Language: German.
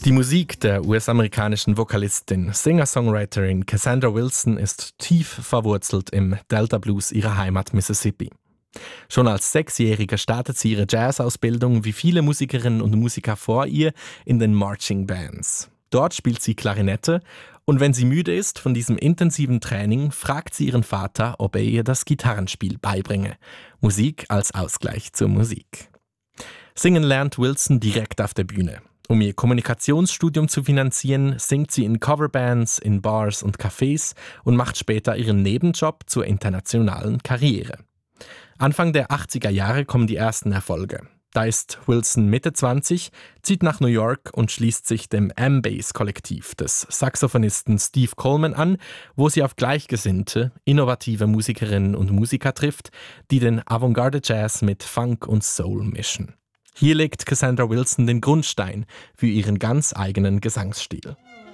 Die Musik der US-amerikanischen Vokalistin, Singer-Songwriterin Cassandra Wilson ist tief verwurzelt im Delta Blues ihrer Heimat Mississippi. Schon als 6-Jährige startet sie ihre Jazz-Ausbildung wie viele Musikerinnen und Musiker vor ihr in den Marching Bands. Dort spielt sie Klarinette und wenn sie müde ist von diesem intensiven Training, fragt sie ihren Vater, ob er ihr das Gitarrenspiel beibringe. Musik als Ausgleich zur Musik. Singen lernt Wilson direkt auf der Bühne. Um ihr Kommunikationsstudium zu finanzieren, singt sie in Coverbands, in Bars und Cafés und macht später ihren Nebenjob zur internationalen Karriere. Anfang der 80er Jahre kommen die ersten Erfolge. Da ist Wilson Mitte 20, zieht nach New York und schließt sich dem M-Bass-Kollektiv des Saxophonisten Steve Coleman an, wo sie auf gleichgesinnte, innovative Musikerinnen und Musiker trifft, die den Avantgarde-Jazz mit Funk und Soul mischen. Hier legt Cassandra Wilson den Grundstein für ihren ganz eigenen Gesangsstil.